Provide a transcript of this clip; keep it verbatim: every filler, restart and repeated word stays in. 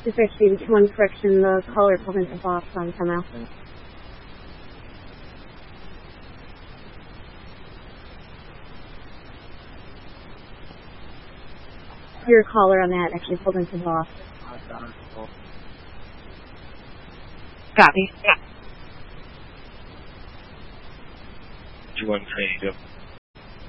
two fifty, one correction, the caller pulled into box on ten miles. Your caller on that actually pulled into box. Copy. two one three, go.